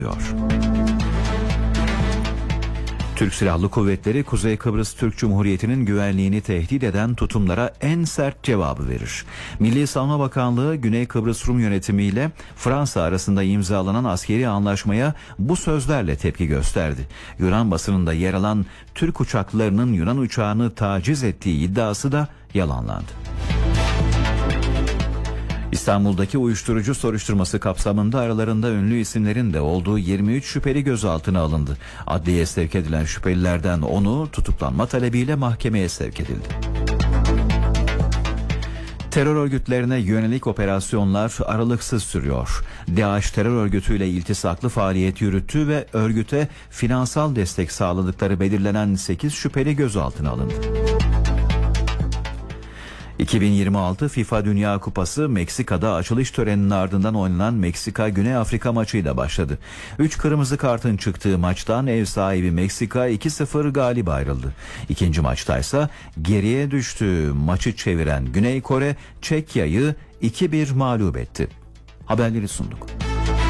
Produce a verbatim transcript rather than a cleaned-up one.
Türk Silahlı Kuvvetleri Kuzey Kıbrıs Türk Cumhuriyeti'nin güvenliğini tehdit eden tutumlara en sert cevabı verir. Milli Savunma Bakanlığı Güney Kıbrıs Rum yönetimi ile Fransa arasında imzalanan askeri anlaşmaya bu sözlerle tepki gösterdi. Yunan basınında yer alan Türk uçaklarının Yunan uçağını taciz ettiği iddiası da yalanlandı. İstanbul'daki uyuşturucu soruşturması kapsamında aralarında ünlü isimlerin de olduğu yirmi üç şüpheli gözaltına alındı. Adliyeye sevk edilen şüphelilerden onu tutuklanma talebiyle mahkemeye sevk edildi. Terör örgütlerine yönelik operasyonlar aralıksız sürüyor. DAEŞ terör örgütüyle iltisaklı faaliyet yürüttü ve örgüte finansal destek sağladıkları belirlenen sekiz şüpheli gözaltına alındı. iki bin yirmi altı FIFA Dünya Kupası Meksika'da açılış töreninin ardından oynanan Meksika-Güney Afrika maçıyla başladı. üç kırmızı kartın çıktığı maçtan ev sahibi Meksika iki sıfır galip ayrıldı. İkinci maçtaysa geriye düştüğü maçı çeviren Güney Kore Çekya'yı iki bir mağlup etti. Haberleri sunduk.